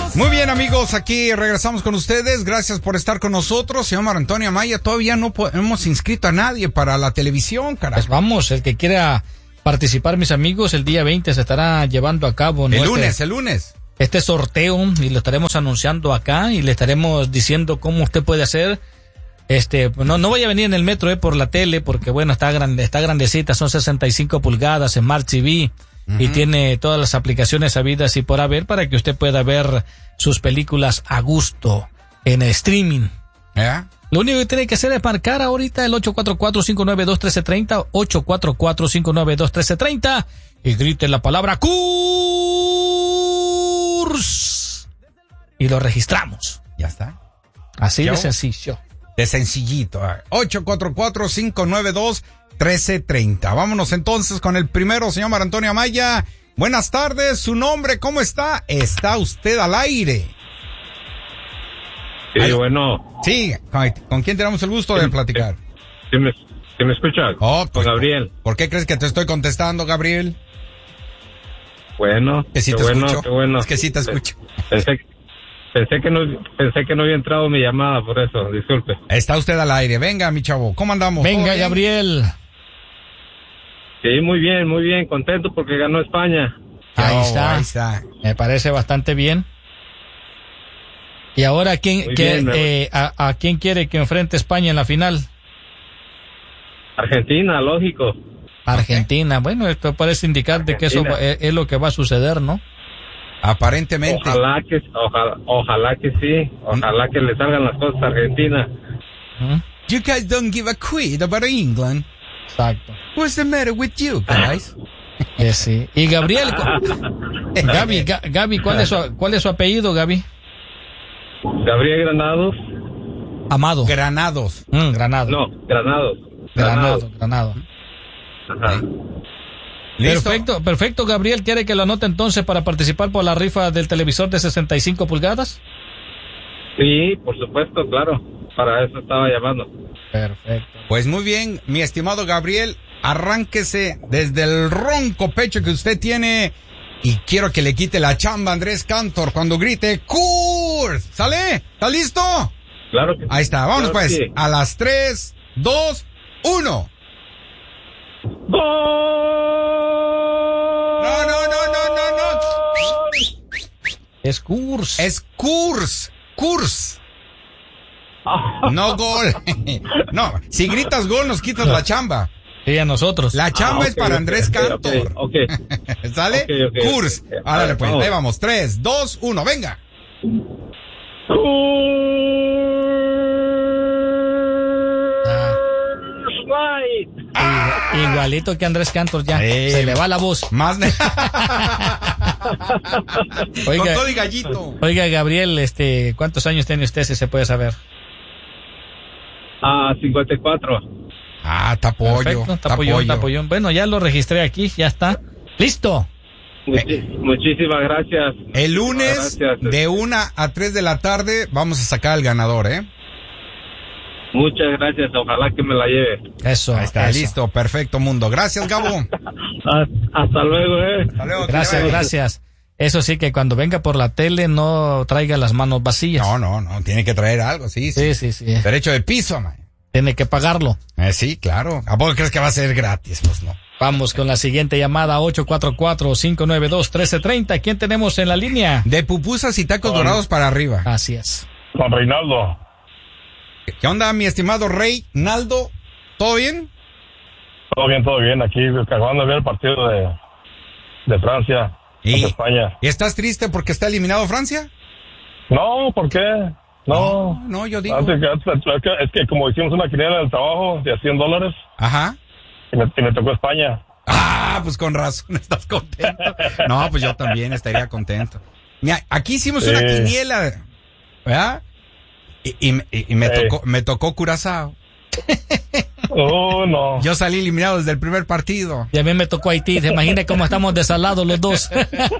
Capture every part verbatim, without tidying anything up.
Muy bien, amigos, aquí regresamos con ustedes. Gracias por estar con nosotros. Señor Marco Antonio Amaya, todavía no po- hemos inscrito a nadie para la televisión, carajo. Pues vamos, el que quiera participar, mis amigos, el día veinte se estará llevando a cabo, ¿no? El lunes, este, el lunes. este sorteo, y lo estaremos anunciando acá y le estaremos diciendo cómo usted puede hacer. Este, no, no vaya a venir en el metro, eh, por la tele, porque bueno, está grande, está grandecita, son sesenta y cinco pulgadas, Smart T V, uh-huh. y tiene todas las aplicaciones habidas y por haber para que usted pueda ver sus películas a gusto en streaming. ¿Eh? Lo único que tiene que hacer es marcar ahorita el ocho cuatro cuatro, cinco nueve dos, uno tres tres cero, ocho cuatro cuatro, cinco nueve dos, uno tres tres cero, y grite la palabra Kurs y lo registramos. Ya está. Así ¿Yo? de sencillo. De sencillito. ocho cuatro cuatro, cinco nueve dos, uno tres tres cero. Vámonos entonces con el primero, señor Marco Antonio Amaya. Buenas tardes, su nombre, ¿cómo está? Está usted al aire. Sí, Ay, bueno. Sí, ¿con, ¿con quién tenemos el gusto de platicar? ¿Sí me, sí me escuchas? Oh, pues, Con Gabriel. ¿Por qué crees que te estoy contestando, Gabriel? Bueno, Que sí qué te bueno, escucho. qué bueno. Es que sí te escucho. Pensé, pensé que no, pensé que no había entrado mi llamada, por eso, disculpe. Está usted al aire. Venga, mi chavo, ¿cómo andamos? ¿Todo Venga, bien? Gabriel. Sí, muy bien, muy bien, contento porque ganó España. Ahí Oh, está. ahí está. Me parece bastante bien. Y ahora, ¿quién, Muy qué, bien, me- eh, a, ¿a quién quiere que enfrente España en la final? Argentina, lógico. Argentina. Bueno, esto parece indicar de que eso Argentina. va- es, es lo que va a suceder, ¿no? Aparentemente. Ojalá que, ojalá, ojalá que sí, ojalá que le salgan las cosas a Argentina. ¿Mm? You guys don't give a quid about England. Exacto. What's the matter with you guys? Eh, sí. Y Gabriel, cu- Gaby, Ga- Gaby, ¿cuál es su, cuál es su apellido, Gaby? Gabriel Granados, Amado. Granados. Mm, Granado. no, Granados. Granado, Granado. Ajá. ¿Listo? Perfecto, perfecto, Gabriel. ¿Quiere que lo anote entonces para participar por la rifa del televisor de sesenta y cinco pulgadas? Sí, por supuesto, claro. Para eso estaba llamando. Perfecto. Pues muy bien, mi estimado Gabriel, arránquese desde el ronco pecho que usted tiene y quiero que le quite la chamba a Andrés Cantor cuando grite ¡Kurs! ¿Sale? ¿Está listo? Claro que sí. Ahí está, vámonos Claro pues. que sí. A las tres, dos, uno. ¡Gol! No, no, no, no, no, no. Es Kurs. Es Kurs. Kurs. No gol. No, si gritas gol nos quitas la chamba. Sí, a nosotros. La chamba Ah, es ok, para ok, Andrés ok, Cantor. ok, ok. ¿Sale? Ok, ok, Kurs. ok, ok. Árale pues, Vamos. ahí vamos. Tres, dos, uno, venga. Ah, Right. igual- igualito que Andrés Cantor ya. Eh, Se le va la voz. Más. ne- Oiga. Con todo y gallito. Oiga, Gabriel, este, ¿cuántos años tiene usted, si se puede saber? Ah, cincuenta y cuatro. Ah, está pollo. Perfecto, está tapollón, pollo. tapollón. Bueno, ya lo registré aquí, ya está. ¡Listo! Muchi- muchísimas gracias. El lunes Gracias. de una a tres de la tarde vamos a sacar al ganador, ¿eh? Muchas gracias. Ojalá que me la lleve. Eso, Ahí está, eso. listo, perfecto mundo. Gracias, Gabo. Ah, hasta luego, eh. Hasta luego, que Gracias, te vaya. gracias. Eso sí, que cuando venga por la tele no traiga las manos vacías. No, no, no, tiene que traer algo, sí, sí. Sí, sí, sí. Derecho de piso, man. Tiene que pagarlo. Eh, sí, claro. ¿A poco crees que va a ser gratis? Pues no. Vamos con la siguiente llamada, ocho cuatro cuatro, cinco nueve dos, uno tres tres cero. ¿Quién tenemos en la línea? De pupusas y tacos dorados para arriba. Así es. Con Reinaldo. ¿Qué onda, mi estimado Rey Naldo? ¿Todo bien? Todo bien, todo bien. Aquí acabando de ver el partido de, de Francia ¿Y, contra España. ¿Y estás triste porque está eliminado Francia? No, ¿por qué? No. No, no, yo digo. Antes que- antes- es, que, es que como hicimos una quiniela del trabajo de a cien dólares Ajá. y me, y me tocó España. Ah, pues con razón estás contento. No, pues yo también estaría contento. Mira, aquí hicimos una Sí. quiniela, ¿verdad? Y, y, y- y me Sí. tocó, me tocó Curazao. Oh, no. Yo salí eliminado desde el primer partido. Y a mí me tocó Haití. ¿Se imagina cómo estamos desalados los dos?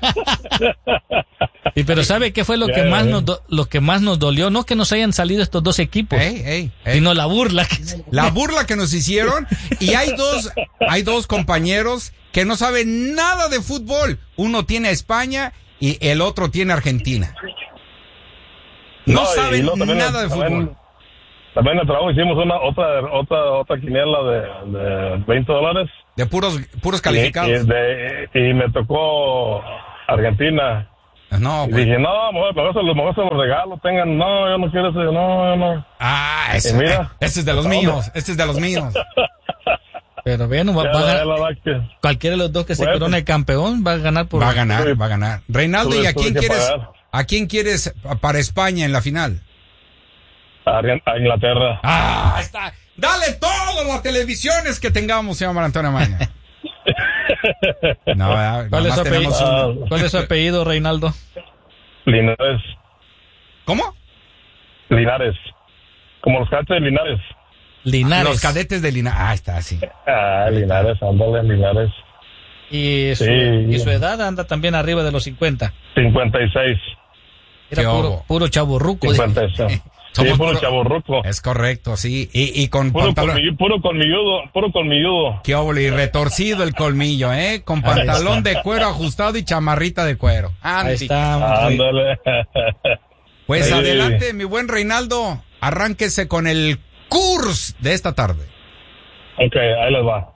Y pero ¿sabe qué fue lo que Ya, más ya. nos do- lo que más nos dolió? No que nos hayan salido estos dos equipos, Ey, ey, ey. sino la burla. que se- La burla que nos hicieron. Y hay dos, hay dos compañeros que no saben nada de fútbol. Uno tiene a España y el otro tiene a Argentina. No, No, y saben luego también- nada de también- fútbol. También en el trabajo hicimos una otra otra otra quiniela de, de veinte dólares. De puros, puros Y, calificados. y de- y me tocó Argentina. No, Y pues. dije, no, mejor, mejor se los, mejor se los regalo, tengan, no, yo no quiero ese, no, yo no. Ah, ese, Y mira. este es de los míos. Este es de los míos. Pero bueno, va, Ya, va a la- ganar- la verdad que- cualquiera de los dos que se Bueno. corone el campeón va a ganar por... Va a ganar, va a ganar. Reinaldo, Tuve- ¿y a tuve quién que quieres? pagar. ¿A quién quieres para España en la final? a, a Inglaterra. Ah, está. Dale todas las televisiones que tengamos, señor Mar Antonio Maña. No, ya, ¿Cuál es, nomás su tenemos apellido, uno. ¿Cuál es su apellido, Reinaldo? Linares, ¿Cómo? Linares. Como los cadetes de Linares. Linares. Los cadetes de Linares. Ah, está, sí. Ah, Linares, ándale, Linares. Y su, Sí. y su edad anda también arriba de los cincuenta. cincuenta y seis. Era Qué puro, obo. puro chaburruco. cincuenta y seis. Sí, Somos puro puro- chavorruco. Es correcto, sí. Y, y con Puro, pantalón. colmilludo, puro colmilludo, puro colmilludo. Qué óvole, y retorcido el colmillo, ¿eh? Con Ahí pantalón está. de cuero ajustado y chamarrita de cuero. Ahí Andy. está. Ándale. Pues Sí. adelante, mi buen Reinaldo. Arránquese con el curso de esta tarde. Ok, ahí les va.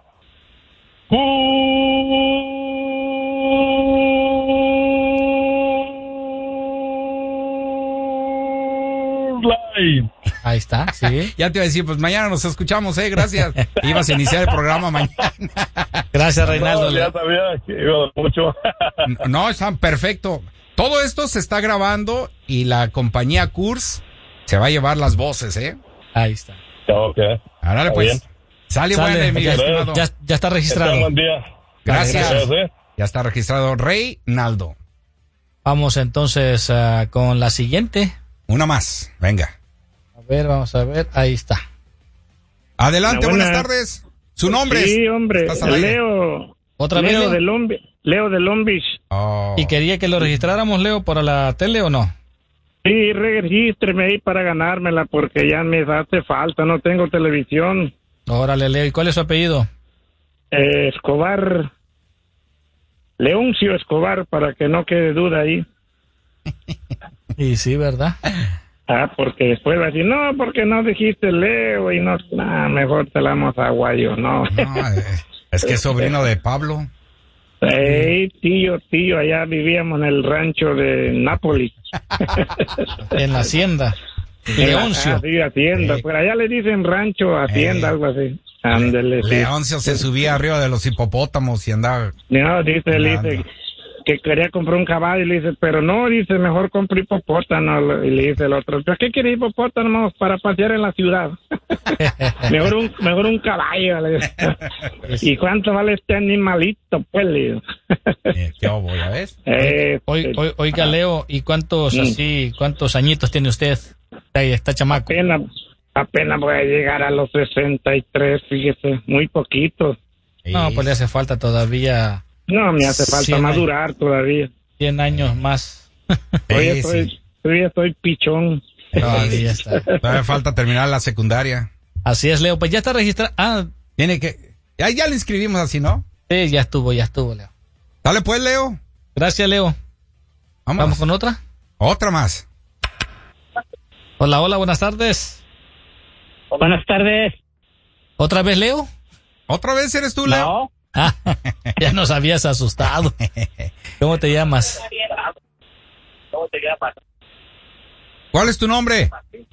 Line. Ahí está, sí. Ya te iba a decir, pues mañana nos escuchamos, ¿eh? Gracias. Ibas a iniciar el programa mañana. Gracias, Reinaldo. No, ya sabía que iba mucho. No, está perfecto. Todo esto se está grabando y la compañía Kurs se va a llevar las voces, ¿eh? Ahí está. Ok. Árale, Está pues. bien. Sale, Sale, bueno, mi ya, estimado. ya, ya está registrado. Buen día. Gracias. Gracias, ¿eh? Ya está registrado Reinaldo. Vamos entonces ah, con la siguiente. Una más, venga. A ver, vamos a ver. Ahí está. Adelante, Buenas. buenas tardes. Su nombre es. Sí, hombre, Estás al aire. Leo. ¿Otra vez, Leo Leo? de Long Beach. Leo de Long Beach. Oh. ¿Y quería que lo registráramos, Leo, para la tele o no? Sí, regístreme ahí para ganármela porque ya me hace falta, no tengo televisión. Órale, Leo. ¿Y cuál es su apellido? Eh, Escobar. Leoncio Escobar, para que no quede duda ahí. Y sí, ¿verdad? Ah, porque después va a decir, no, porque no dijiste Leo y no, nah, mejor te la damos a Guayo, no. No, eh, es que es sobrino de Pablo. Hey, tío, tío, allá vivíamos en el rancho de Nápoles. En la hacienda. Leoncio. Ah, sí, hacienda. Sí. Por allá le dicen rancho, hacienda, Eh. algo así. Ándele, sí. Leoncio se subía arriba de los hipopótamos y andaba. No, dice, le dice Anda. que quería comprar un caballo y le dice, pero no, dice, mejor compré hipopótamo. Y le dice el otro, ¿pero qué quiere hipopótamo para pasear en la ciudad? mejor un mejor un caballo. Le dice. ¿Y cuánto vale este animalito? Pues le digo. Eh, ¿Qué obo, ya ves? Eh, Oy- oy- Oiga, Leo, ¿y cuántos Mm. así, cuántos añitos tiene usted? Ahí está chamaco. apenas, apenas voy a llegar a los sesenta y tres, fíjese, muy poquito. No, pues le hace falta todavía No, me hace falta Cien años. madurar todavía. cien años más. Todavía Sí, estoy, sí. todavía estoy pichón. Todavía está. Todavía falta terminar la secundaria. Así es, Leo. Pues ya está registrado. Ah, Tiene que. Ya, ya le inscribimos así, ¿no? sí, ya estuvo, ya estuvo, Leo. Dale pues, Leo. Gracias, Leo. Vamos. Vamos con otra. Otra más. Hola, hola, buenas tardes. Buenas tardes. ¿Otra vez, Leo? ¿Otra vez eres tú, Leo? No, Ah, ya nos habías asustado. ¿Cómo te llamas? ¿cómo te llamas? ¿Cuál es tu nombre?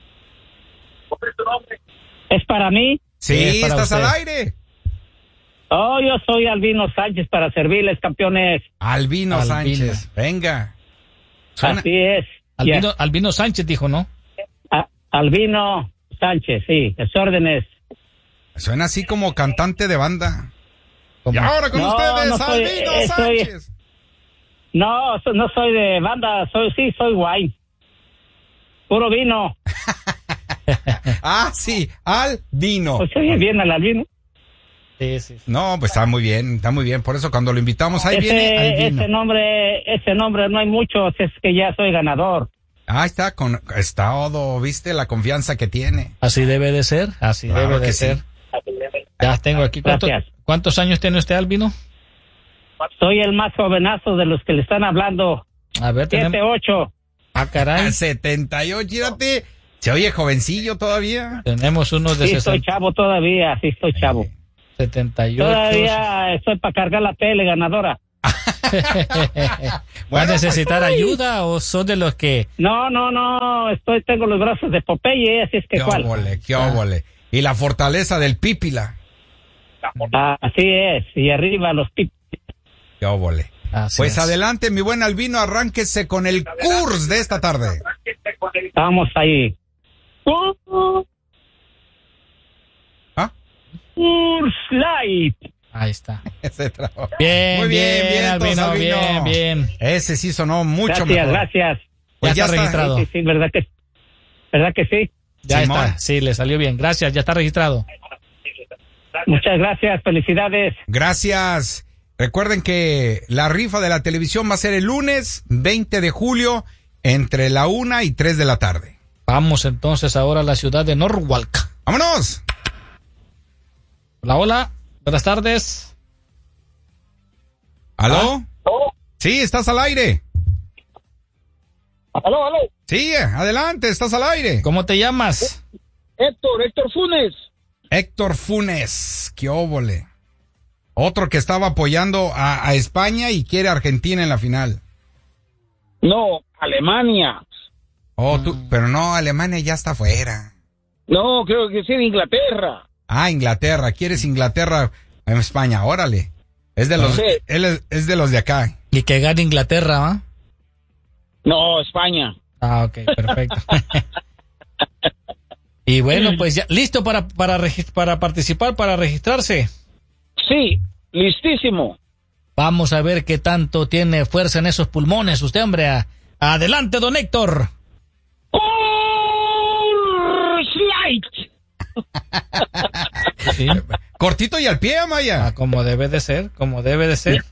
¿Es para mí? Sí, Sí, es para estás usted. al aire. Oh, yo soy Albino Sánchez para servirles, campeones. Albino, Albino. Sánchez. Venga. Suena- Así es. Albino, Ya. Albino Sánchez dijo, ¿no? A- Albino Sánchez, sí, es órdenes. Suena así como cantante de banda. Como- Y ahora con No, ustedes, no soy- Albino eh, soy- Sánchez. No, so- no soy de banda, soy sí, soy guay. Puro vino. Ah, sí, Albino. Pues se oye bien al albino. Sí, sí. sí. No, pues está muy bien, está muy bien. Por eso cuando lo invitamos, ahí viene Ese, Albino. ese nombre, ese nombre no hay muchos, es que ya soy ganador. Ah, está, con, está todo, ¿viste? La confianza que tiene. Así debe de ser, así Claro debe de que sí. ser. Ya tengo aquí. ¿Cuántos, Gracias. ¿Cuántos años tiene usted, Albino? Soy el más jovenazo de los que le están hablando. A ver, Siete, tenemos, ocho. Ah, caray. setenta y ocho, fíjate. Se oye jovencillo todavía. Tenemos unos de Sí, sesenta. estoy chavo todavía, sí estoy chavo. setenta y ocho. Todavía estoy para cargar la tele ganadora. ¿Va a necesitar ayuda o son de los que... No, no, no, estoy, tengo los brazos de Popeye, así es que Qué cuál. óvole, qué óvole. Y la fortaleza del pípila. Ah, así es, y arriba los pip. Qué óvole. Así Pues es. adelante, mi buen Albino, arránquese con el curso de esta tarde. Vamos ahí. ¿Ah? Curse Light. Ahí está. Ese trabajo. Bien, Muy bien, bien, bien, Albino, Albino. bien, bien. Ese sí sonó mucho Gracias, mejor. gracias. Pues ya ya está está. registrado. Sí, sí, verdad que, verdad que sí. Ya Simón. está. Sí, le salió bien. Gracias, ya está registrado. Muchas gracias, felicidades. Gracias. Recuerden que la rifa de la televisión va a ser el lunes veinte de julio entre la una y tres de la tarde. Vamos entonces ahora a la ciudad de Norwalk. ¡Vámonos! Hola, hola. Buenas tardes. ¿Aló? Sí, estás al aire. Aló, aló. Sí, adelante, estás al aire. ¿Cómo te llamas? Héctor, Héctor Funes. Héctor Funes, qué óvole. Otro que estaba apoyando a, a España y quiere a Argentina en la final. No, Alemania. Oh, tú, pero no, Alemania ya está fuera. No, creo que sí, de Inglaterra. Ah, Inglaterra, quieres Inglaterra en España, órale. Es de los, Sí. él es, es de los de acá. Y que gane Inglaterra, ¿va? No, España. Ah, ok, perfecto. Y bueno, pues ya, listo para, para, regis- para participar, para registrarse. Sí, listísimo. Vamos a ver qué tanto tiene fuerza en esos pulmones usted, hombre. A- Adelante, don Héctor. Curse Light. Sí. Cortito y al pie, Amaya. Ah, como debe de ser, como debe de ser.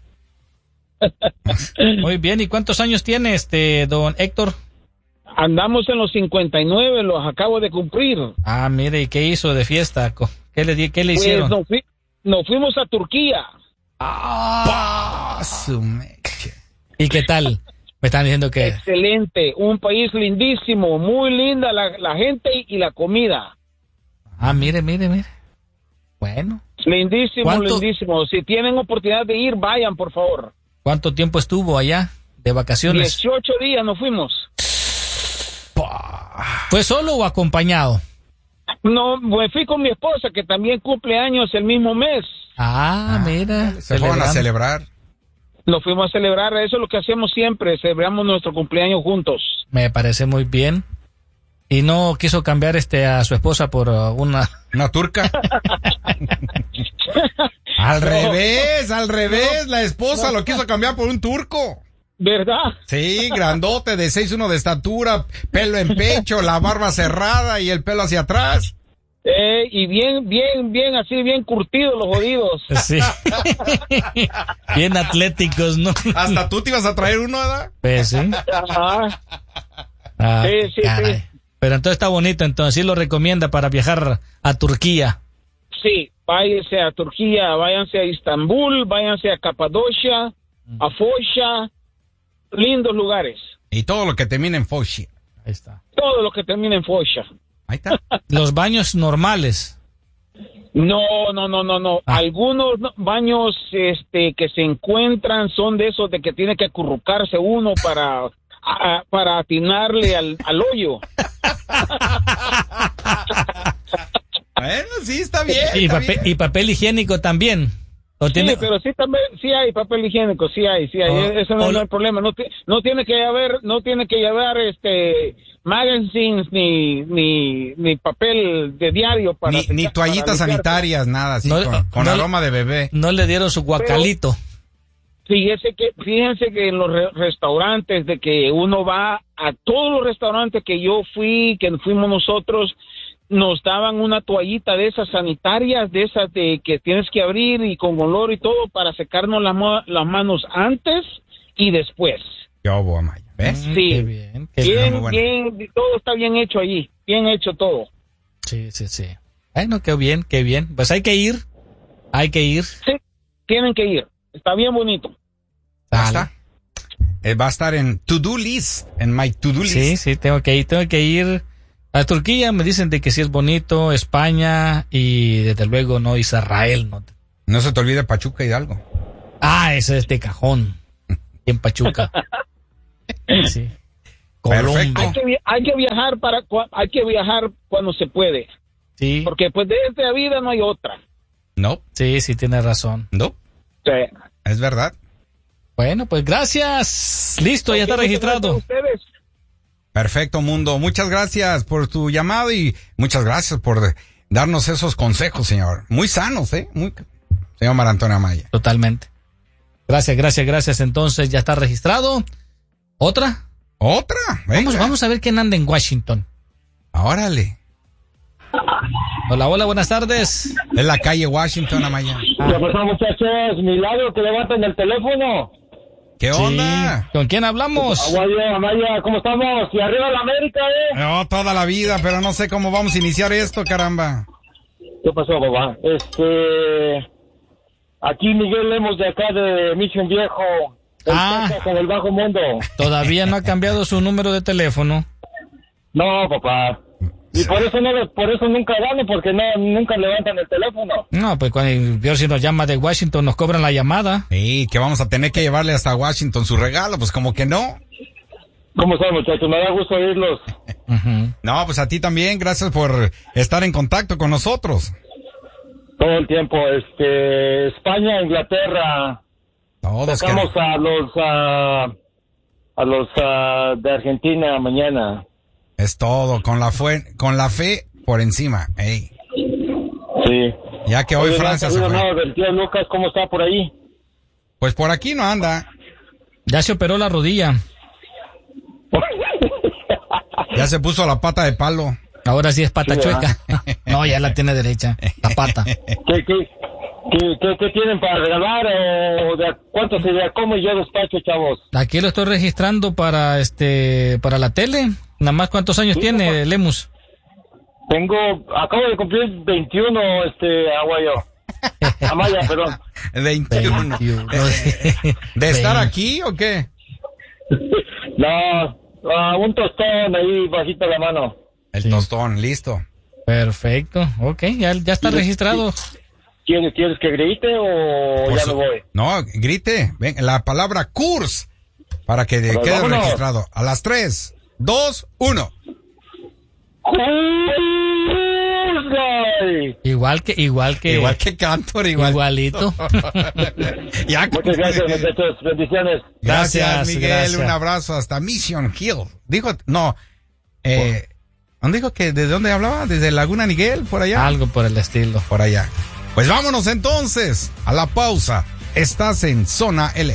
Muy bien, ¿y cuántos años tiene este don Héctor? Andamos en los cincuenta y nueve, los acabo de cumplir. Ah, mire, ¿y qué hizo de fiesta? Co- ¿Qué le, di- qué le Pues hicieron? nos, fui- nos fuimos a Turquía. Ah, su mecha. ¿Y qué tal? Me están diciendo que... Excelente, un país lindísimo, muy linda la, la gente y la comida. Ah, mire, mire, mire. Bueno, Lindísimo, ¿Cuánto? lindísimo. Si tienen oportunidad de ir, vayan, por favor. ¿cuánto tiempo estuvo allá de vacaciones? dieciocho días nos fuimos. ¿Fue solo o acompañado? No, me fui con mi esposa, que también cumple años el mismo mes. Ah, mira. Se fueron a celebrando. celebrar. Nos fuimos a celebrar, eso es lo que hacemos siempre, celebramos nuestro cumpleaños juntos. Me parece muy bien. ¿Y no quiso cambiar este a su esposa por uh, una... ¿Una turca? Al No. revés, al revés. La esposa lo quiso cambiar por un turco. ¿Verdad? Sí, grandote, de seis uno de estatura, pelo en pecho, la barba cerrada y el pelo hacia atrás. Eh, y bien, bien, bien, así, bien curtidos los jodidos. Sí. Bien atléticos, ¿no? Hasta tú te ibas a traer uno, ¿verdad? Pues sí. Ajá. Ah, Sí, sí, caray. sí. Pero entonces está bonito, entonces sí lo recomienda para viajar a Turquía. Sí, váyanse a Turquía, váyanse a Istambul, váyanse a Capadocia, a Focia, lindos lugares. Y todo lo que termina en Foshi. Ahí está. Todo lo que termina en Focia. Ahí está. Los baños normales. No, no, no, no, no. Ah. Algunos no- baños este, que se encuentran son de esos de que tiene que acurrucarse uno para, a- para atinarle al, al hoyo. Bueno, sí, está bien. Y, está papel, bien. y papel higiénico también. ¿O Sí, tiene... pero sí también sí hay papel higiénico, sí hay, sí hay. Oh, Eso no, oh, no hay problema. No, ti- no tiene que haber, no tiene que llevar este magazines ni ni ni papel de diario para Ni, ni secar- toallitas para limpiarse. sanitarias, nada así, No, con, con no- aroma de bebé. No le dieron su guacalito. Fíjese que, fíjense que en los re- restaurantes, de que uno va a todos los restaurantes que yo fui, que fuimos nosotros, nos daban una toallita de esas sanitarias, de esas de que tienes que abrir y con olor y todo para secarnos las, ma- las manos antes y después. Qué obo, Amaya. ¿Ves? Mm, Sí. Qué bien. Qué Bien, muy bueno. bien, todo está bien hecho allí, bien hecho todo. Sí, sí, sí. Bueno, qué bien, qué bien. Pues hay que ir. Hay que ir. Sí, tienen que ir, está bien bonito. Ya Dale. está. eh, va a estar en to-do list, en my to-do list. Sí, sí, tengo que ir, tengo que ir a Turquía. Me dicen de que sí es bonito, España y desde luego no Israel. No, no se te olvide Pachuca Hidalgo. Ah, ese es de cajón. En Pachuca. Sí. Perfecto. Hay que, hay que viajar para hay que viajar cuando se puede. Sí. Porque pues de esta vida no hay otra. No. Sí, sí tienes razón. No. Sí. Es verdad. Bueno, pues gracias. Listo, ya está registrado. Ustedes. Perfecto, Mundo. Muchas gracias por tu llamado y muchas gracias por darnos esos consejos, señor. Muy sanos, ¿eh? Muy... Señor Mar Antonio Amaya. Totalmente. Gracias, gracias, gracias. Entonces ya está registrado. ¿Otra? ¿Otra? Venga. Vamos, vamos a ver quién anda en Washington. Órale. Hola, hola, buenas tardes. Es la calle Washington, Amaya. ¿Qué pasó, muchachos? Milagro que levanten el teléfono. ¿Qué onda? Sí. ¿Con quién hablamos? Aguayo, Amaya, ¿cómo estamos? Y arriba la América, ¿eh? No, toda la vida, pero no sé cómo vamos a iniciar esto, caramba. ¿Qué pasó, papá? Este... Aquí Miguel Lemos de acá de Mission Viejo. El Ah. Con el Bajo Mundo. Todavía no ha cambiado su número de teléfono. No, papá. Y por eso no, por eso nunca gano, porque no, nunca levantan el teléfono. No, pues cuando peor si nos llama de Washington nos cobran la llamada. Sí, que vamos a tener que llevarle hasta Washington su regalo, pues como que no. ¿Cómo están, muchachos? Me da gusto oírlos. Uh-huh. No, pues a ti también, gracias por estar en contacto con nosotros. Todo el tiempo, este, España, Inglaterra. Todos Sacamos que... a los, a, a los a, de Argentina mañana. Es todo, con la, fue... con la fe por encima. Ey. Sí. Ya que hoy Oye, Francia no, se no, fue. no, del tío Lucas, ¿cómo está por ahí? Pues por aquí no anda. Ya se operó la rodilla. Ya se puso la pata de palo. Ahora sí es pata Sí, chueca. No, ya la tiene derecha. La pata. ¿Qué, qué, qué, qué, qué tienen para regalar? O de, ¿Cuánto se de cómo yo despacho, chavos? Aquí lo estoy registrando para este para la tele. Nada más, ¿cuántos años Sí, tiene papá. Lemus? Tengo, acabo de cumplir veintiuno, este, Aguayo. Amaya, perdón. veintiuno. veintiuno. ¿De estar veinte. aquí o qué? No, uh, un tostón ahí bajito la mano. El Sí. tostón, listo. Perfecto. Ok, ya, ya está Sí, registrado. ¿Quieres, ¿Quieres que grite o Por ya su- me voy? No, grite. Ven, la palabra Kurs para que de- Pues quede vámonos. registrado. A las tres, dos, uno. Juzgai. Igual que, igual que, Igual que Cantor, igual. igualito. Ya, Muchas gracias, muchachos. Bendiciones. Gracias, Gracias, Miguel. gracias. Un abrazo hasta Mission Hill. Dijo, no, eh, ¿dónde dijo que de dónde hablaba? ¿Desde Laguna Niguel? ¿Por allá? Algo por el estilo. Por allá. Pues vámonos entonces a la pausa. Estás en Zona L A.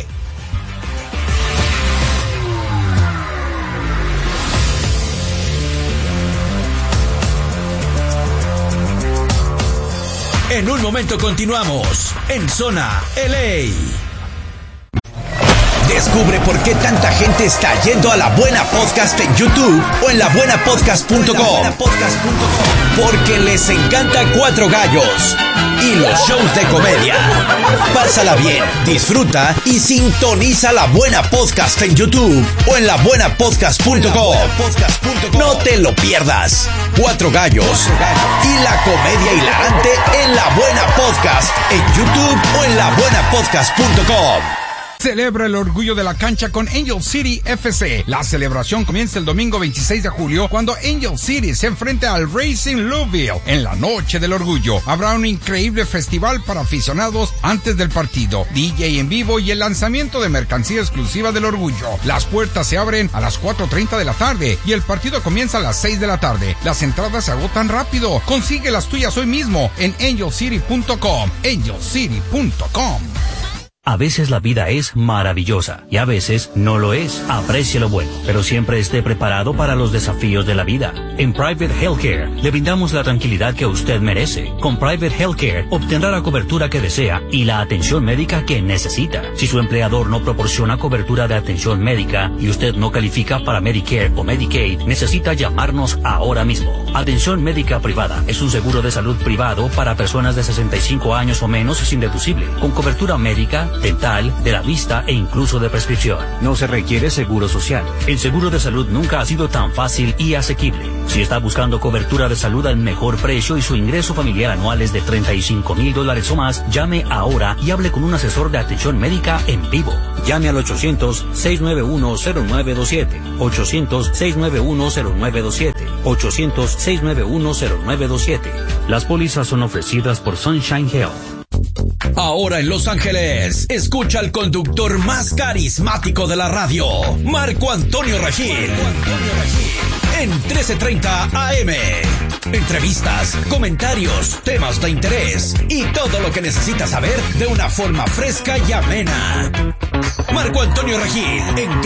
En un momento continuamos en Zona L A. Descubre por qué tanta gente está yendo a La Buena Podcast en YouTube o en la buena podcast punto com. Porque les encanta Cuatro Gallos y los shows de comedia. Pásala bien, disfruta y sintoniza La Buena Podcast en YouTube o en la buena podcast punto com. No te lo pierdas. Cuatro Gallos y la comedia hilarante en La Buena Podcast en YouTube o en la buena podcast punto com. Celebra el orgullo de la cancha con Angel City F C. La celebración comienza el domingo veintiséis de julio cuando Angel City se enfrenta al Racing Louisville en la noche del orgullo. Habrá un increíble festival para aficionados antes del partido, D J en vivo y el lanzamiento de mercancía exclusiva del orgullo. Las puertas se abren a las cuatro treinta de la tarde y el partido comienza a las seis de la tarde. Las entradas se agotan rápido. Consigue las tuyas hoy mismo en angel city punto com. angel city punto com. A veces la vida es maravillosa y a veces no lo es. Aprecie lo bueno, pero siempre esté preparado para los desafíos de la vida. En Private Healthcare le brindamos la tranquilidad que usted merece. Con Private Healthcare obtendrá la cobertura que desea y la atención médica que necesita. Si su empleador no proporciona cobertura de atención médica y usted no califica para Medicare o Medicaid, necesita llamarnos ahora mismo. Atención médica privada es un seguro de salud privado para personas de sesenta y cinco años o menos sin deducible, con cobertura médica, dental, de la vista e incluso de prescripción. No se requiere seguro social. El seguro de salud nunca ha sido tan fácil y asequible. Si está buscando cobertura de salud al mejor precio y su ingreso familiar anual es de treinta y cinco mil dólares o más, llame ahora y hable con un asesor de atención médica en vivo. Llame al ochocientos, seiscientos noventa y uno, cero nueve dos siete. ochocientos, seiscientos noventa y uno, cero nueve dos siete. ochocientos, seiscientos noventa y uno, cero nueve dos siete. Las pólizas son ofrecidas por Sunshine Health. Ahora en Los Ángeles, escucha al conductor más carismático de la radio, Marco Antonio Regil. En trece treinta A M. Entrevistas, comentarios, temas de interés y todo lo que necesitas saber de una forma fresca y amena. Marco Antonio Regil en